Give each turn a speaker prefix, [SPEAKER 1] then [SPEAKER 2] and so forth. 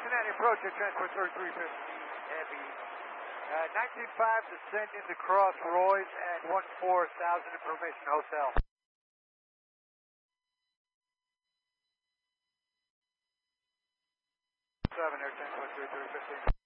[SPEAKER 1] Cincinnati approach at transport 3350 heavy. 19.5 descent into Crossroads at 14,000 Information Hotel. 7 Air transport 3350.